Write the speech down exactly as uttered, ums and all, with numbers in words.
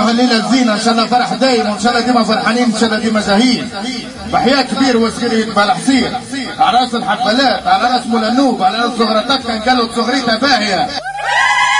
الله الليله الزينه، ان شاء الله فرح دايم، وان شاء الله ديما فرحانين، ان شاء الله ديما زاهيين. بحياة كبير وصغير يتبع الحصير، على راس الحفلات، على راس مولانوب، على راس صغرتك كان قالوا صغريتها باهيه.